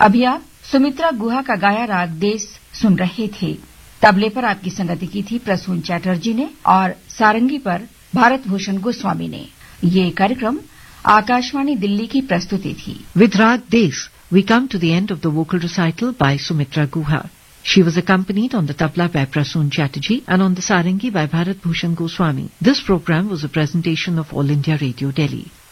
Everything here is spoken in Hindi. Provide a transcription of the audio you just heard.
अभी आप सुमित्रा गुहा का गाया राग देश सुन रहे थे। तबले पर आपकी संगति की थी प्रसून चैटर्जी ने और सारंगी पर भारत भूषण गोस्वामी ने। ये कार्यक्रम आकाशवाणी दिल्ली की प्रस्तुति थी। With Rag Des, we come to the end of the vocal recital by Sumitra Guha. She was accompanied on the tabla by Prasoon Chatterjee and on the sarangi by Bharat Bhushan Goswami. This program was a presentation of All India Radio Delhi.